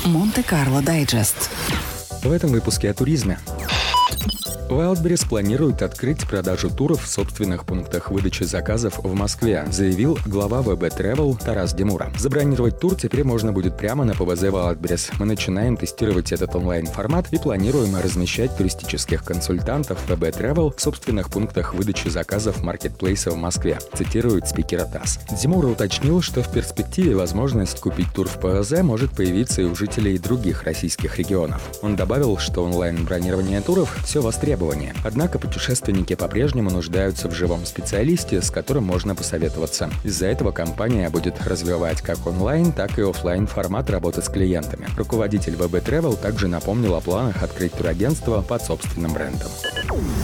Монте-Карло Дайджест. В этом выпуске о туризме. Wildberries планирует открыть продажу туров в собственных пунктах выдачи заказов в Москве, заявил глава ВБ Travel Тарас Демура. Забронировать тур теперь можно будет прямо на ПВЗ Wildberries. Мы начинаем тестировать этот онлайн-формат и планируем размещать туристических консультантов ВБ Travel в собственных пунктах выдачи заказов маркетплейса в Москве, цитирует спикера ТАСС. Демура уточнил, что в перспективе возможность купить тур в ПВЗ может появиться и у жителей других российских регионов. Он добавил, что онлайн-бронирование туров все востребовано. Однако путешественники по-прежнему нуждаются в живом специалисте, с которым можно посоветоваться. Из-за этого компания будет развивать как онлайн, так и офлайн формат работы с клиентами. Руководитель ВБ Travel также напомнил о планах открыть турагентство под собственным брендом.